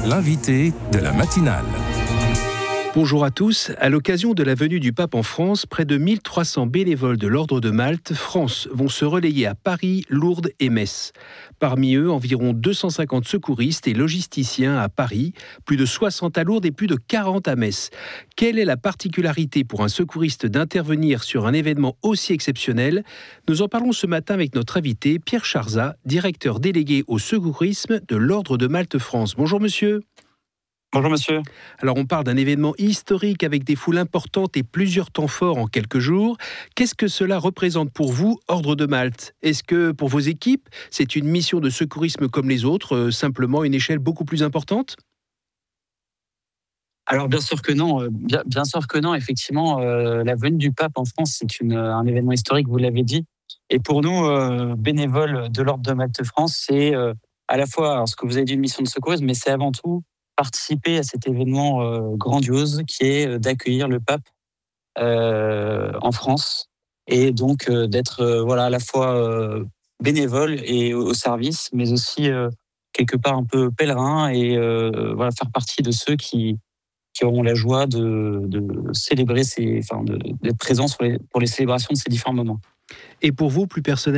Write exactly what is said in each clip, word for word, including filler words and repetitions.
L'invité de la matinale. Bonjour à tous. À l'occasion de la venue du pape en France, près de mille trois cents bénévoles de l'Ordre de Malte, France, vont se relayer à Paris, Lourdes et Metz. Parmi eux, environ deux cent cinquante secouristes et logisticiens à Paris, plus de soixante à Lourdes et plus de quarante à Metz. Quelle est la particularité pour un secouriste d'intervenir sur un événement aussi exceptionnel ? Nous en parlons ce matin avec notre invité, Pierre Charzat, directeur délégué au secourisme de l'Ordre de Malte France. Bonjour monsieur. Bonjour monsieur. Alors on parle d'un événement historique avec des foules importantes et plusieurs temps forts en quelques jours. Qu'est-ce que cela représente pour vous, Ordre de Malte ? Est-ce que pour vos équipes, c'est une mission de secourisme comme les autres, euh, simplement une échelle beaucoup plus importante ? Alors bien sûr que non, euh, bien, bien sûr que non. Effectivement, euh, la venue du pape en France, c'est une, un événement historique, vous l'avez dit. Et pour nous, euh, bénévoles de l'Ordre de Malte France, c'est euh, à la fois alors, ce que vous avez dit, une mission de secourisme, mais c'est avant tout participer à cet événement euh, grandiose qui est d'accueillir le pape euh, en France et donc euh, d'être euh, voilà à la fois euh, bénévole et au, au service, mais aussi euh, quelque part un peu pèlerin et euh, voilà faire partie de ceux qui qui auront la joie de, de célébrer ces, enfin de, d'être présents sur les, pour les célébrations de ces différents moments. Et pour vous, plus personnellement ?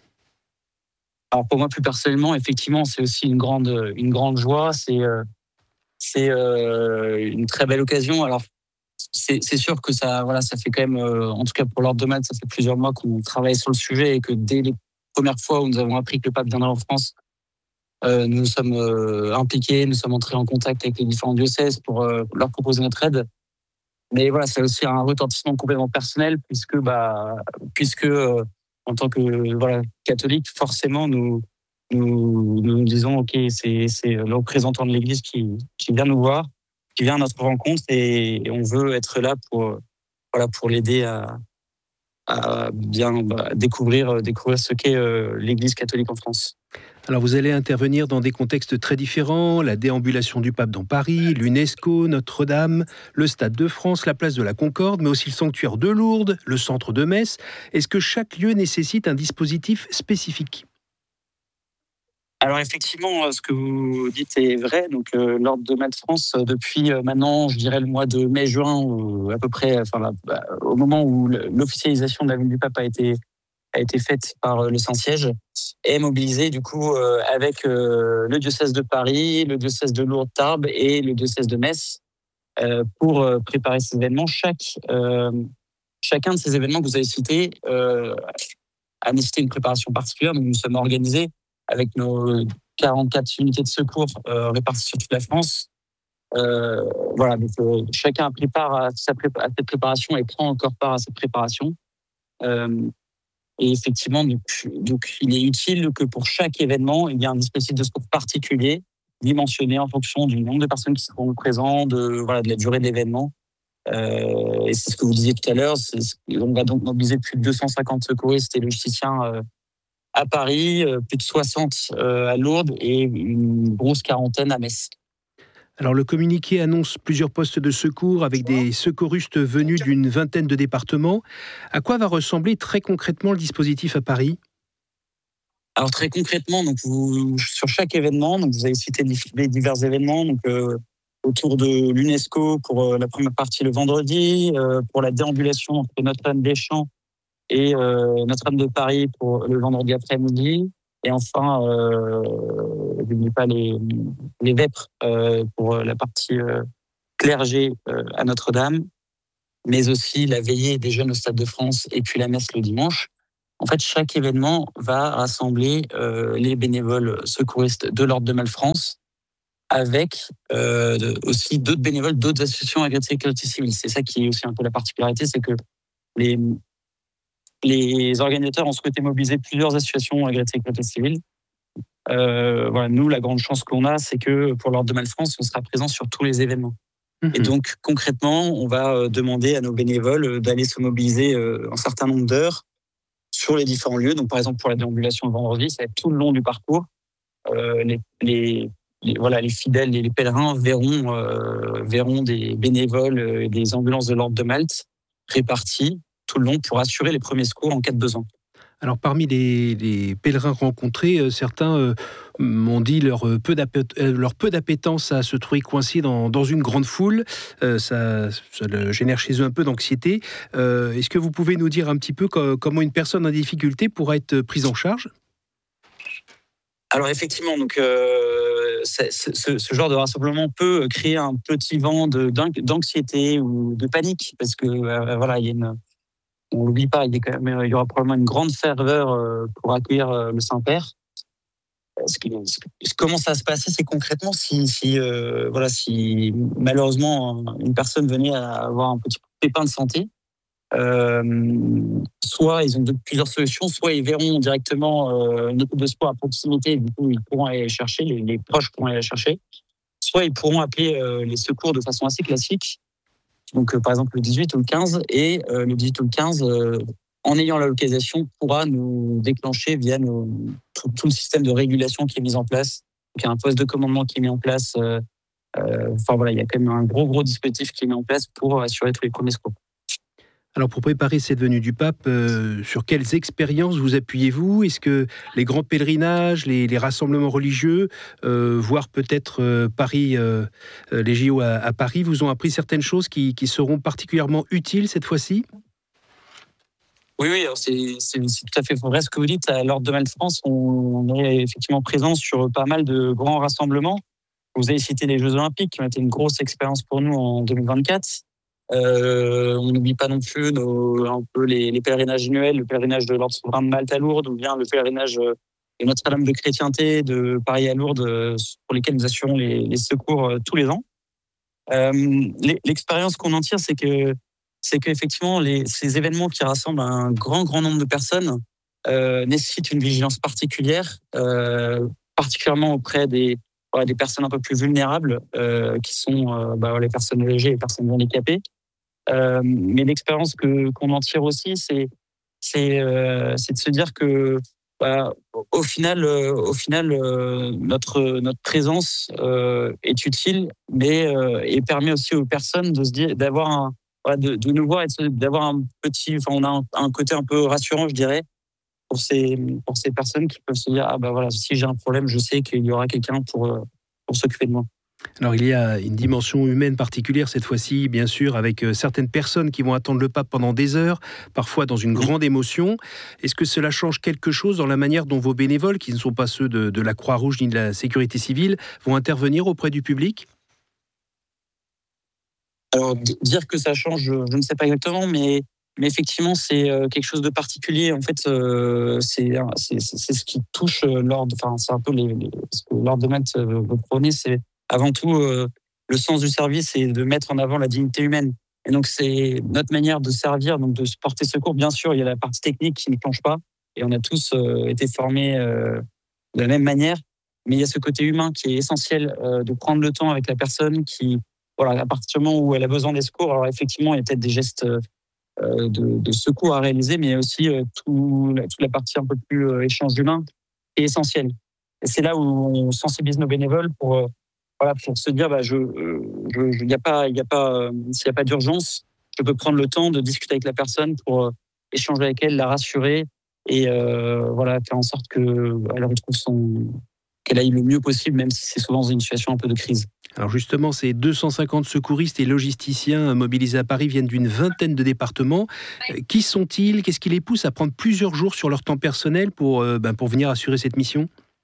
Alors pour moi, plus personnellement, effectivement, c'est aussi une grande une grande joie. C'est euh, C'est euh, une très belle occasion. Alors, c'est, c'est sûr que ça, voilà, ça fait quand même, euh, en tout cas pour l'Ordre de Malte, ça fait plusieurs mois qu'on travaille sur le sujet et que dès les premières fois où nous avons appris que le pape viendrait en France, euh, nous nous sommes euh, impliqués, nous sommes entrés en contact avec les différents diocèses pour euh, leur proposer notre aide. Mais voilà, c'est aussi un retentissement complètement personnel puisque, bah, puisque euh, en tant que voilà catholique, forcément, nous Nous, nous disons, OK, c'est, c'est le représentant de l'Église qui, qui vient nous voir, qui vient à notre rencontre et, et on veut être là pour, voilà, pour l'aider à, à bien bah, découvrir, découvrir ce qu'est euh, l'Église catholique en France. Alors vous allez intervenir dans des contextes très différents, la déambulation du pape dans Paris, l'UNESCO, Notre-Dame, le Stade de France, la place de la Concorde, mais aussi le sanctuaire de Lourdes, le centre de Metz. Est-ce que chaque lieu nécessite un dispositif spécifique ? Alors effectivement, ce que vous dites est vrai. Donc euh, l'Ordre de Malte France, depuis euh, maintenant, je dirais le mois de mai-juin, à peu près, enfin là, bah, au moment où l'officialisation de la venue du pape a été a été faite par le Saint-Siège, est mobilisé du coup euh, avec euh, le diocèse de Paris, le diocèse de Lourdes-Tarbes et le diocèse de Metz euh, pour euh, préparer ces événements. Chaque euh, chacun de ces événements que vous avez cités euh, a nécessité une préparation particulière. Donc nous sommes organisés avec nos quarante-quatre unités de secours euh, réparties sur toute la France. Euh, voilà, donc euh, chacun a pris part à, sa prépa- à cette préparation et prend encore part à cette préparation. Euh, et effectivement, donc, donc, il est utile que pour chaque événement, il y ait un dispositif de secours particulier, dimensionné en fonction du nombre de personnes qui seront présentes, de, voilà, de la durée de l'événement. Euh, et c'est ce que vous disiez tout à l'heure, c'est, on va donc mobiliser plus de deux cent cinquante secouristes et logisticiens euh, à Paris, plus de soixante à Lourdes et une grosse quarantaine à Metz. Alors le communiqué annonce plusieurs postes de secours avec des secouristes venus d'une vingtaine de départements. À quoi va ressembler très concrètement le dispositif à Paris ? Alors très concrètement, donc vous, sur chaque événement, donc vous avez cité les divers événements, donc euh, autour de l'UNESCO pour euh, la première partie le vendredi, euh, pour la déambulation entre Notre-Dame-des-Champs et euh, Notre-Dame de Paris pour le vendredi après-midi. Et enfin, euh, je n'oublie pas les, les vêpres euh, pour la partie euh, clergé euh, à Notre-Dame, mais aussi la veillée des jeunes au Stade de France et puis la messe le dimanche. En fait, chaque événement va rassembler euh, les bénévoles secouristes de l'Ordre de Malte France avec euh, de, aussi d'autres bénévoles, d'autres associations agréées de sécurité civile. C'est ça qui est aussi un peu la particularité, c'est que les Les organisateurs ont souhaité mobiliser plusieurs associations agréées de sécurité civile. Euh, voilà, nous, la grande chance qu'on a, c'est que pour l'Ordre de Malte France, on sera présent sur tous les événements. Mmh. Et donc, concrètement, on va demander à nos bénévoles d'aller se mobiliser un certain nombre d'heures sur les différents lieux. Donc, par exemple, pour la déambulation le vendredi, ça va être tout le long du parcours. Euh, les, les, les, voilà, les fidèles et les pèlerins verront, euh, verront des bénévoles et des ambulances de l'Ordre de Malte répartis tout le long pour assurer les premiers secours en cas de besoin. Alors parmi les, les pèlerins rencontrés, euh, certains euh, m'ont dit leur euh, peu d'appét- euh, leur peu d'appétence à se trouver coincés dans, dans une grande foule. Euh, ça, ça le génère chez eux un peu d'anxiété. Euh, est-ce que vous pouvez nous dire un petit peu co- comment une personne en difficulté pourra être prise en charge ? Alors effectivement, donc euh, c'est- c'est- ce, ce genre de rassemblement peut créer un petit vent de, d'anx- d'anxiété ou de panique, parce que euh, voilà, il y a une, on l'oublie pas, il y a quand même, il y aura probablement une grande ferveur euh, pour accueillir euh, le Saint-Père. Ce qui- ce- comment ça va se passer, c'est concrètement si, si euh, voilà, si malheureusement une personne venait à avoir un petit pépin de santé. Euh, soit ils ont de, plusieurs solutions, soit ils verront directement euh, une équipe de sport à proximité, du coup ils pourront aller la chercher, les, les proches pourront aller la chercher, soit ils pourront appeler euh, les secours de façon assez classique, donc euh, par exemple le dix-huit ou le quinze, et euh, le dix-huit ou le quinze, euh, en ayant la localisation, pourra nous déclencher via nos, tout, tout le système de régulation qui est mis en place. Donc il y a un poste de commandement qui est mis en place, euh, euh, enfin voilà, il y a quand même un gros gros dispositif qui est mis en place pour assurer tous les premiers secours. Alors pour préparer cette venue du pape, euh, sur quelles expériences vous appuyez-vous ? Est-ce que les grands pèlerinages, les, les rassemblements religieux, euh, voire peut-être euh, Paris, euh, euh, les J O à, à Paris, vous ont appris certaines choses qui, qui seront particulièrement utiles cette fois-ci ? Oui, oui, alors c'est, c'est, c'est tout à fait vrai ce que vous dites. À l'Ordre de Malte France, on est effectivement présent sur pas mal de grands rassemblements. Vous avez cité les Jeux Olympiques, qui ont été une grosse expérience pour nous en deux mille vingt-quatre. Euh, on n'oublie pas non plus nos, un peu les, les pèlerinages annuels, le pèlerinage de l'Ordre souverain de Malte à Lourdes, ou bien le pèlerinage de Notre-Dame de Chrétienté de Paris à Lourdes, pour lesquels nous assurons les, les secours tous les ans. Euh, l'expérience qu'on en tire, c'est que c'est qu'effectivement, les, ces événements qui rassemblent un grand, grand nombre de personnes euh, nécessitent une vigilance particulière, euh, particulièrement auprès des, voilà, des personnes un peu plus vulnérables, euh, qui sont euh, bah, les personnes âgées et les personnes handicapées. Euh, mais l'expérience que, qu'on en tire aussi, c'est, c'est, euh, c'est de se dire que bah, au final, euh, au final euh, notre, notre présence euh, est utile, mais euh, et permet aussi aux personnes de se dire, d'avoir un, voilà, de, de nous voir et de, d'avoir un petit, enfin, on a un, un côté un peu rassurant, je dirais, pour ces, pour ces personnes qui peuvent se dire, ah bah voilà, si j'ai un problème, je sais qu'il y aura quelqu'un pour, pour s'occuper de moi. Alors il y a une dimension humaine particulière cette fois-ci, bien sûr, avec certaines personnes qui vont attendre le pape pendant des heures, parfois dans une grande émotion. Est-ce que cela change quelque chose dans la manière dont vos bénévoles, qui ne sont pas ceux de, de la Croix-Rouge ni de la Sécurité civile, vont intervenir auprès du public ? Alors, dire que ça change, je ne sais pas exactement, mais, mais effectivement, c'est quelque chose de particulier. En fait, euh, c'est, c'est, c'est ce qui touche l'ordre, enfin, c'est un peu les, les, ce que l'ordre de Malte veut prôner, c'est avant tout euh, le sens du service et de mettre en avant la dignité humaine. Et donc, c'est notre manière de servir, donc de se porter secours. Bien sûr, il y a la partie technique qui ne change pas, et on a tous euh, été formés euh, de la même manière, mais il y a ce côté humain qui est essentiel, euh, de prendre le temps avec la personne qui... Voilà, à partir du moment où elle a besoin des secours, alors effectivement, il y a peut-être des gestes euh, de, de secours à réaliser, mais aussi euh, tout, toute la partie un peu plus euh, échange humain est essentielle. Et c'est là où on sensibilise nos bénévoles pour, euh, voilà, pour se dire, bah, je, euh, je, je, y a pas, y a pas, euh, s'il n'y a pas d'urgence, je peux prendre le temps de discuter avec la personne pour euh, échanger avec elle, la rassurer et euh, voilà, faire en sorte qu'elle retrouve son, qu'elle aille le mieux possible, même si c'est souvent dans une situation un peu de crise. Alors justement, ces deux cent cinquante secouristes et logisticiens mobilisés à Paris viennent d'une vingtaine de départements. Euh, qui sont-ils ? Qu'est-ce qui les pousse à prendre plusieurs jours sur leur temps personnel pour, euh, ben, pour venir assurer cette mission ?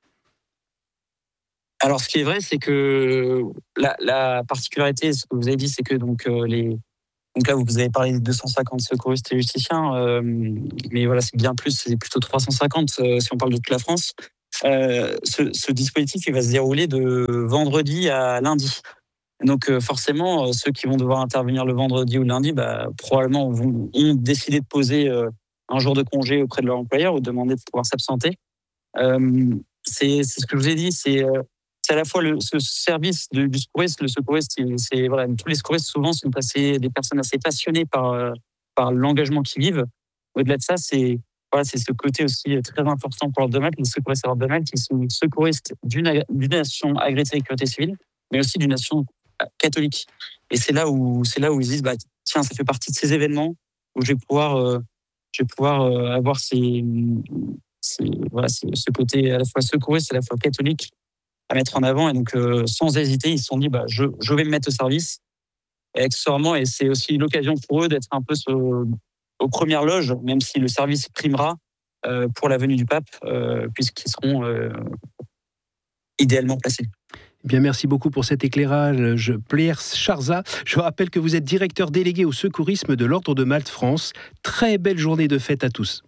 Alors, ce qui est vrai, c'est que la, la particularité, ce que vous avez dit, c'est que donc euh, les donc là, vous avez parlé des deux cent cinquante secouristes et logisticiens, euh, mais voilà, c'est bien plus, c'est plutôt trois cent cinquante euh, si on parle de toute la France. Euh, ce, ce dispositif, il va se dérouler de vendredi à lundi. Donc euh, forcément, euh, ceux qui vont devoir intervenir le vendredi ou le lundi, bah, probablement vont, ont décidé de poser euh, un jour de congé auprès de leur employeur ou demander de pouvoir s'absenter. Euh, c'est, c'est ce que je vous ai dit, c'est, euh, c'est à la fois le ce service du, du secouriste. Le secouriste, c'est, voilà, tous les secouristes souvent sont assez, des personnes assez passionnées par, euh, par l'engagement qu'ils vivent. Au-delà de ça, c'est, voilà, c'est ce côté aussi très important pour l'Ordre de Malte. Les secouristes à l'Ordre de Malte, ils sont secouristes d'une, d'une nation agréée de sécurité civile, mais aussi d'une nation catholique. Et c'est là où, c'est là où ils disent, bah, tiens, ça fait partie de ces événements où je vais pouvoir euh, je vais pouvoir euh, avoir ces, ces, voilà, ce, ce côté à la fois secouriste et à la fois catholique à mettre en avant. Et donc, euh, sans hésiter, ils se sont dit, bah, je, je vais me mettre au service. Et accessoirement, et c'est aussi l'occasion pour eux d'être un peu sur, aux premières loges, même si le service primera euh, pour la venue du pape, euh, puisqu'ils seront euh, idéalement placés. Bien, merci beaucoup pour cet éclairage, Pierre Charza. Je rappelle que vous êtes directeur délégué au secourisme de l'Ordre de Malte France. Très belle journée de fête à tous.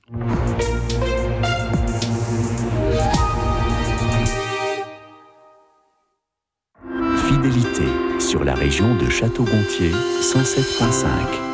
Fidélité sur la région de Château-Gontier, cent sept virgule cinq.